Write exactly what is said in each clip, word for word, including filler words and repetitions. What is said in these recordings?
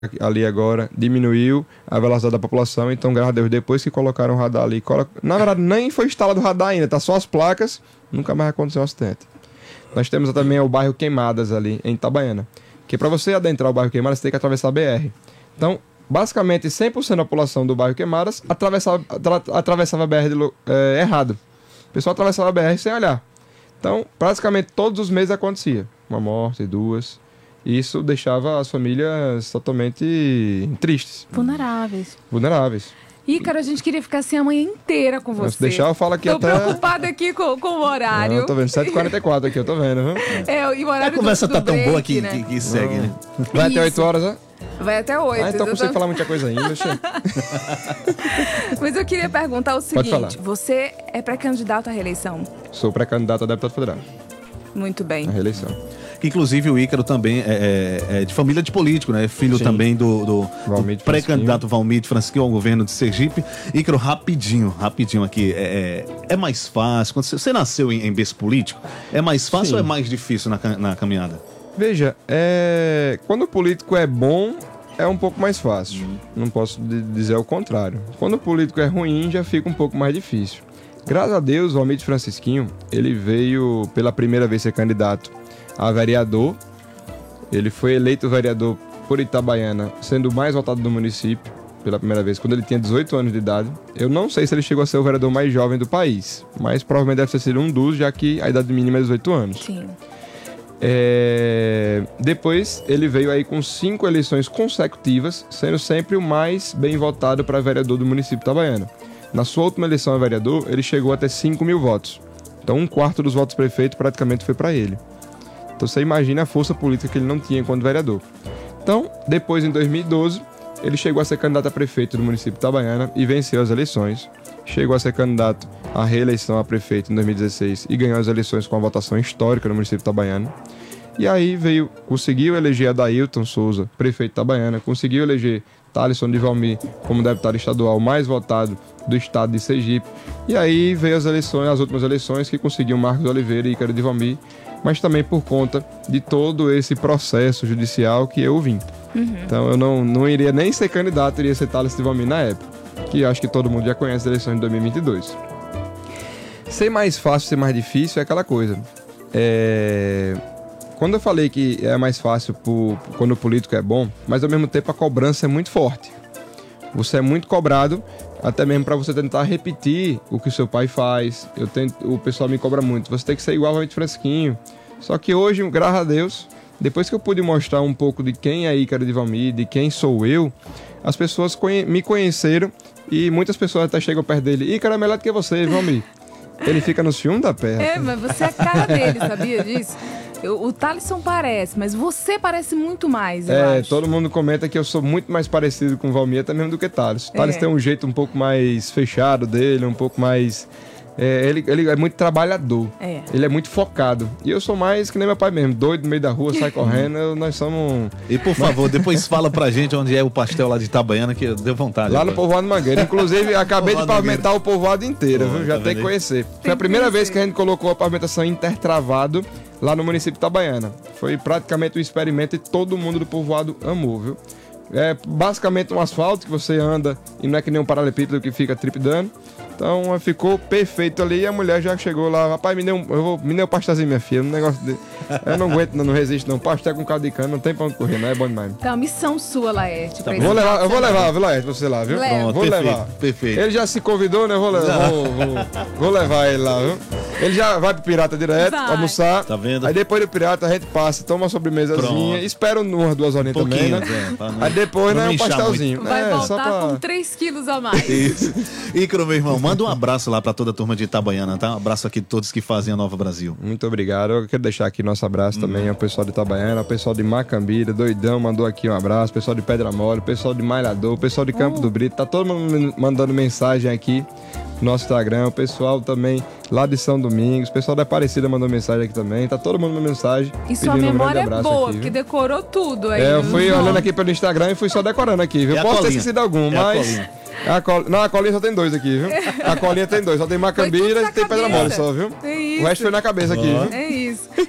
ali agora, diminuiu a velocidade da população, então, graças a Deus, depois que colocaram o radar ali, colo... na verdade, nem foi instalado o radar ainda, tá só as placas, nunca mais aconteceu um acidente. Nós temos também o bairro Queimadas ali, em Itabaiana, que para você adentrar o bairro Queimadas, você tem que atravessar a B R. Então, basicamente, cem por cento da população do bairro Queimadas atravessava, atra... atravessava a B R de... é, errado. O pessoal atravessava a B R sem olhar. Então, praticamente todos os meses acontecia, uma morte, duas... Isso deixava as famílias totalmente tristes. Vulneráveis. Vulneráveis. Ícaro, a gente queria ficar assim a manhã inteira com você. Se deixar, eu falo aqui tô até... Tô preocupada aqui com, com o horário. Não, eu tô vendo sete e quarenta e quatro aqui, eu tô vendo, viu? É, e o horário a conversa do, tá do tão break, boa que, né? que, que segue, Não. né? Vai Isso. até oito horas, né? Vai até oito. Ah, então eu consigo falar muita coisa ainda, che... Mas eu queria perguntar o seguinte. falar. Você é pré-candidato à reeleição? Sou pré-candidato a deputado federal. Muito bem. A reeleição. Que, inclusive, o Ícaro também é, é- é de família de político, né? Filho Sim. também do, do- Valmir do de pré-candidato Valmir de Francisquinho ao governo de Sergipe. Ícaro, rapidinho, rapidinho aqui. É, é, é mais fácil? Quando você, você nasceu em, em berço político, é mais fácil Sim. ou é mais difícil na, ca- na caminhada? Veja, é... quando o político é bom, é um pouco mais fácil. Não posso di- dizer o contrário. Quando o político é ruim, já fica um pouco mais difícil. Graças a Deus, o Valmir de Francisquinho, ele veio pela primeira vez ser candidato a vereador. Ele foi eleito vereador por Itabaiana, sendo o mais votado do município pela primeira vez, quando ele tinha dezoito anos de idade. Eu não sei se ele chegou a ser o vereador mais jovem do país, mas provavelmente deve ter sido um dos, já que a idade mínima é dezoito anos. Sim. É, Depois ele veio aí com cinco eleições consecutivas, sendo sempre o mais bem votado para vereador do município de Itabaiana. Na sua última eleição a vereador, ele chegou a ter cinco mil votos. Então um quarto dos votos prefeito praticamente foi para ele. Então você imagina a força política que ele não tinha enquanto vereador. Então, depois em dois mil e doze, ele chegou a ser candidato a prefeito do município de Itabaiana e venceu as eleições. Chegou a ser candidato à reeleição a prefeito em dois mil e dezesseis e ganhou as eleições com uma votação histórica no município de Itabaiana. E aí veio, conseguiu eleger Adailton Souza, prefeito de Itabaiana, conseguiu eleger Thalisson de Valmir como deputado estadual mais votado do estado de Sergipe. E aí veio as eleições, as últimas eleições que conseguiu Marcos Oliveira e Ícaro de Valmir, mas também por conta de todo esse processo judicial que eu vim. Uhum. Então eu não, não iria nem ser candidato, iria ser Thales de Valmir na época, que acho que todo mundo já conhece as eleições de dois mil e vinte e dois. Ser mais fácil, ser mais difícil é aquela coisa. É... Quando eu falei que é mais fácil por, quando o político é bom, mas ao mesmo tempo a cobrança é muito forte. Você é muito cobrado, até mesmo para você tentar repetir o que o seu pai faz. Eu tento, o pessoal me cobra muito. Você tem que ser igual ao Valmir Francisquinho. Só que hoje, graças a Deus, depois que eu pude mostrar um pouco de quem é Ícaro de Valmir, de quem sou eu, as pessoas conhe- me conheceram e muitas pessoas até chegam perto dele. Ícaro é melhor do que você, Valmir. Ele fica no ciúme da perna. É, mas você é a cara dele, sabia disso? Eu- o Thalisson parece, mas você parece muito mais, eu É, acho. todo mundo comenta que eu sou muito mais parecido com o Valmir, até mesmo do que Thales. O Thales É. tem um jeito um pouco mais fechado dele, um pouco mais... é, ele, ele é muito trabalhador. É. Ele é muito focado. E eu sou mais que nem meu pai mesmo, doido no meio da rua, sai correndo. eu- nós somos... E, por favor, depois fala pra gente onde é o pastel lá de Itabaiana, que deu vontade. Lá no agora. Povoado Mangueira. Inclusive, acabei de Povoado pavimentar o povoado inteiro, Pô, viu? Já tá tem vendo que aí? conhecer. Foi Tem a que primeira vez conhecer. que a gente colocou a pavimentação intertravado lá no município de Itabaiana. Foi praticamente um experimento e todo mundo do povoado amou, viu? É basicamente um asfalto que você anda e não é que nem um paralelepípedo que fica tripidando. Então ficou perfeito ali e a mulher já chegou lá. Rapaz, me deu um, eu vou, me deu um pastelzinho, minha filha. Um negócio de... Eu não aguento, não, não resisto não. Pastel com caldo de cana, não tem pra onde correr, não é bom demais. Então, a missão sua, Laerte. pra esse Vou levar, final eu de vou semana. levar, viu, Laerte, você lá, viu? Leva. Pronto, Vou perfeito, levar. perfeito. Ele já se convidou, né? Eu vou, levar, vou, vou, vou levar ele lá, viu? Ele já vai pro Pirata direto, Vai. almoçar. Tá vendo? Aí depois do Pirata a gente passa, toma uma sobremesazinha, Pronto. espera umas duas horinhas também, Pouquinho, né? é, pra não- Aí depois, pra né, não um inchar pastelzinho. Vai é, voltar pra... com três quilos a mais. Isso. Ícaro, meu irmão, manda um abraço lá pra toda a turma de Itabaiana, tá? Um abraço aqui de todos que fazem a Nova Brasil. Muito obrigado. Eu quero deixar aqui nosso abraço também ao pessoal de Itabaiana, ao pessoal de Macambira, Doidão mandou aqui um abraço, pessoal de Pedra Mole, pessoal de Malhador, pessoal de Campo do Brito, tá todo mundo me mandando mensagem aqui no nosso Instagram, o pessoal também lá de São Domingos, o pessoal da Aparecida mandou mensagem aqui também, tá todo mundo mandando mensagem. E sua pedindo um memória grande é abraço boa, aqui, porque viu? decorou tudo aí. É, eu viu? fui olhando aqui pelo Instagram e fui só decorando aqui, viu? É a Posso ter colinha. esquecido algum, É a mas... colinha. A col... Não, a colinha só tem dois aqui, viu? A colinha tem dois, só tem Foi tudo Macambira na e tem Pedra cabeça. Mole só, viu? É isso. O resto foi na cabeça aqui, Ó. viu? É isso.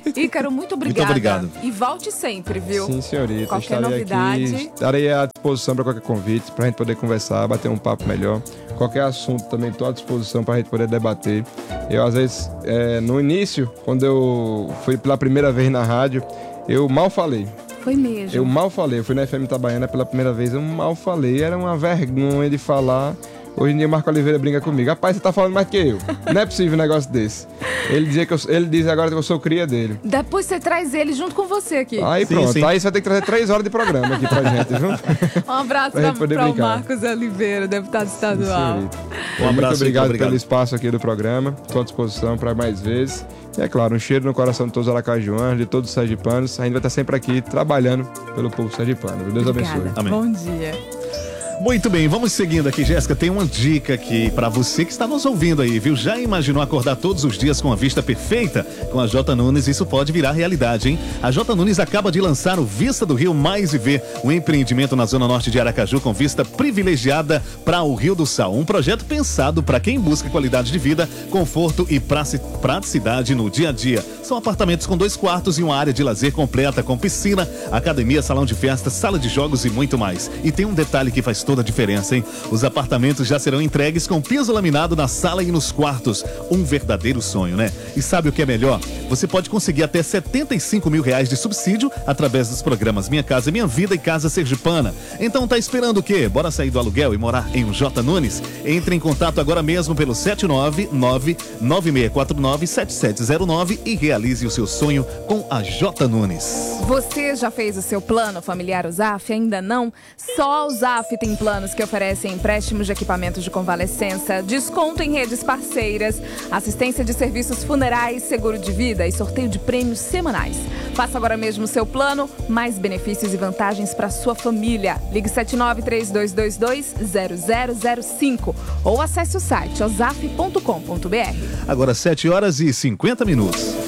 Ícaro, muito obrigada. Muito obrigado. E volte sempre, viu? Sim, senhorita. Qualquer Estarei novidade. aqui, estarei à disposição para qualquer convite, para a gente poder conversar, bater um papo melhor. Qualquer assunto também estou à disposição para a gente poder debater. Eu, às vezes, é, no início, quando eu fui pela primeira vez na rádio, eu mal falei. Foi mesmo. Eu mal falei. Eu fui na F M Itabaiana pela primeira vez, eu mal falei. Era uma vergonha de falar. Hoje em dia, Marco Oliveira brinca comigo. Rapaz, você tá falando mais que eu. Não é possível um negócio desse. Ele, dizia que eu, ele diz agora que eu sou cria dele. Depois você traz ele junto com você aqui. Aí Sim, pronto. sim. Aí você vai ter que trazer três horas de programa aqui pra gente, viu? Um abraço Pra gente para poder o brincar. Marcos Oliveira, deputado estadual. Senhorita. Um abraço, Muito obrigado, muito obrigado. pelo espaço aqui do programa. Estou à disposição para mais vezes. E é claro, um cheiro no coração de todos os aracajuanos, de todos os sergipanos. A gente vai estar sempre aqui trabalhando pelo povo sergipano. Deus Obrigada. abençoe. Amém. Bom dia. Muito bem, vamos seguindo aqui, Jéssica. Tem uma dica aqui pra você que está nos ouvindo aí, viu? Já imaginou acordar todos os dias com a vista perfeita? Com a J Nunes, isso pode virar realidade, hein? A J Nunes acaba de lançar o Vista do Rio Mais Viver, um empreendimento na zona norte de Aracaju com vista privilegiada para o Rio do Sal. Um projeto pensado para quem busca qualidade de vida, conforto e praci- praticidade no dia a dia. São apartamentos com dois quartos e uma área de lazer completa com piscina, academia, salão de festas, sala de jogos e muito mais. E tem um detalhe que faz toda a diferença, hein? Os apartamentos já serão entregues com piso laminado na sala e nos quartos. Um verdadeiro sonho, né? E sabe o que é melhor? Você pode conseguir até setenta e cinco mil reais de subsídio através dos programas Minha Casa Minha Vida e Casa Sergipana. Então tá esperando o quê? Bora sair do aluguel e morar em um J Nunes? Entre em contato agora mesmo pelo sete nove nove, nove seis quatro nove, sete sete zero nove e realize o seu sonho com a J Nunes. Você já fez o seu plano familiar Uzaf? Ainda não? Só a Uzaf tem planos que oferecem empréstimos de equipamentos de convalescença, desconto em redes parceiras, assistência de serviços funerais, seguro de vida e sorteio de prêmios semanais. Faça agora mesmo o seu plano, mais benefícios e vantagens para sua família. Ligue sete nove três dois dois dois zero zero zero cinco ou acesse o site ozaf ponto com ponto br. Agora sete horas e cinquenta minutos.